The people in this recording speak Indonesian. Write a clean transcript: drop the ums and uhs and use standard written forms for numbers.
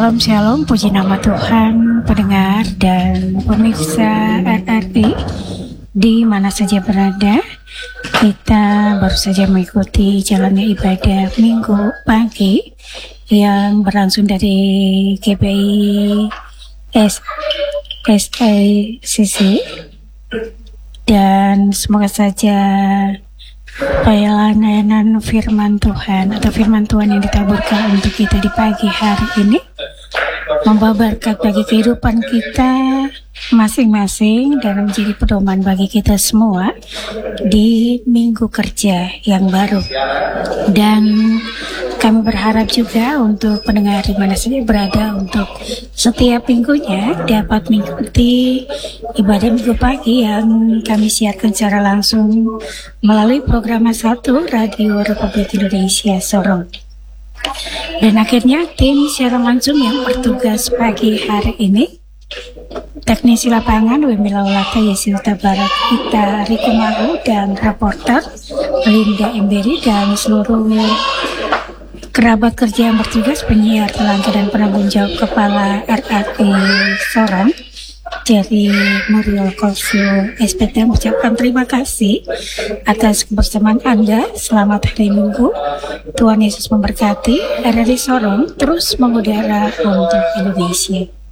Shalom Shalom, puji nama Tuhan, pendengar dan pemirsa RRI di mana saja berada. Kita baru saja mengikuti jalannya ibadah Minggu pagi yang berlangsung dari GBI SACC, dan semoga saja pelayanan firman Tuhan atau firman Tuhan yang ditaburkan untuk kita di pagi hari ini membawa berkat bagi kehidupan kita masing-masing dan menjadi pedoman bagi kita semua di minggu kerja yang baru. Dan kami berharap juga untuk pendengar di mana saja berada untuk setiap minggunya dapat mengikuti ibadah minggu pagi yang kami siarkan secara langsung melalui program 1 Radio Republik Indonesia Sorong. Dan akhirnya tim secara langsung yang bertugas pagi hari ini, teknisi lapangan Wemi Laulata Yesuta Barat kita Riko Maru, dan reporter Linda Emberi, dan seluruh kerabat kerja yang bertugas, penyiar, tenaga dan penanggung jawab kepala RRI Sorong dari Muriel Kolsul SPT mengucapkan terima kasih atas kebersamaan Anda. Selamat hari Minggu. Tuhan Yesus memberkati. RRI Sorong terus mengudara untuk Indonesia.